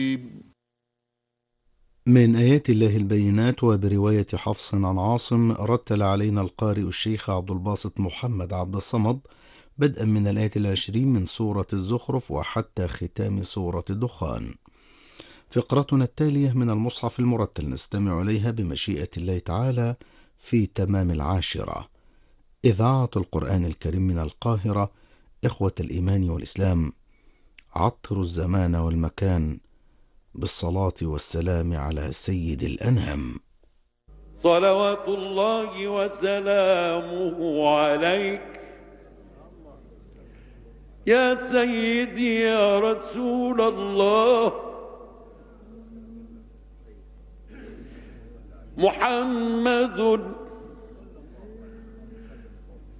من آيات الله البينات. وبرواية حفص عن عاصم رتل علينا القارئ الشيخ عبد الباسط محمد عبد الصمد بدءا من الآية 20 من سورة الزخرف وحتى ختام سورة الدخان. فقرتنا التالية من المصحف المرتل نستمع إليها بمشيئة الله تعالى في تمام 10. إذاعة القرآن الكريم من القاهرة. إخوة الإيمان والإسلام، عطر الزمان والمكان بالصلاة والسلام على سيد الأنام. صلوات الله وسلامه عليك يا سيدي يا رسول الله. محمد